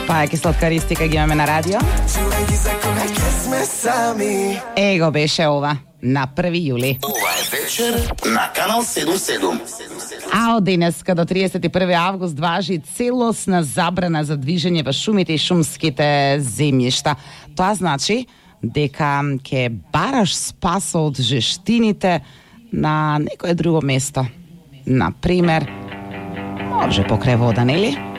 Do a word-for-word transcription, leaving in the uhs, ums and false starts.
Pa jakie slatkaристика ги имаме на радио? Его беше ова на први јули. Ова е вечер на Канал седумдесет и седум. А од денеска до триесет и први август важи целосна забрана за движење во шумите и шумските земјишта. Тоа значи дека ќе бараш спас од жештините на некое друго место. Например, може покрај вода, нели?